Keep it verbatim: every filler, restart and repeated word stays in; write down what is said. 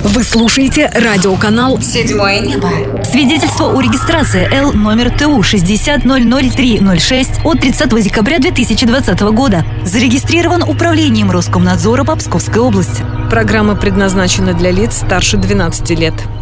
Вы слушаете радиоканал «Седьмое небо». Свидетельство о регистрации Л номер Т У шестьдесят ноль ноль три ноль шесть от тридцатого декабря две тысячи двадцатого года. Зарегистрирован управлением Роскомнадзора по Псковской области. Программа предназначена для лиц старше двенадцати лет.